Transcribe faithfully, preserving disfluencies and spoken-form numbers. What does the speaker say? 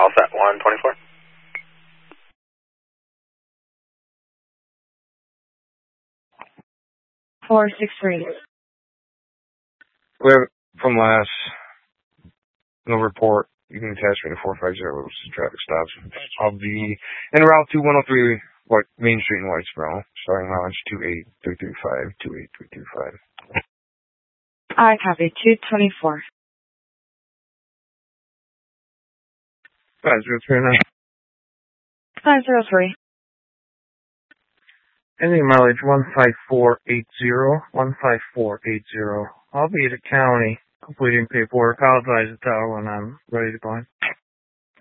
All set, one twenty-four. four six three. We have from last, no report. You can attach me to four five zero traffic stops. I'll be in route to one oh three White, Main Street in Whitesboro, starting mileage two eight three three five, two eight three three five. I copy, two twenty-four. five zero three nine. five zero three. Ending mileage one five four eight zero, one five four eight zero. I'll be at the county completing paperwork. I'll advise the tower when I'm ready to go in.